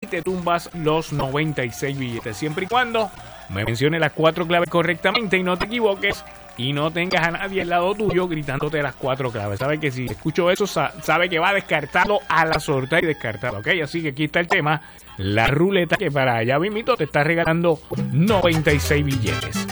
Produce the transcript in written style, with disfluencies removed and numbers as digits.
te tumbas los 96 billetes. Siempre y cuando me menciones las 4 claves correctamente y no te equivoques y no tengas a nadie al lado tuyo gritándote las 4 claves. Sabe que si escucho eso, sabe que va a descartarlo a la sortea y descartarlo, ¿ok? Así que aquí está el tema, la ruleta que para allá mismito te está regalando 96 billetes.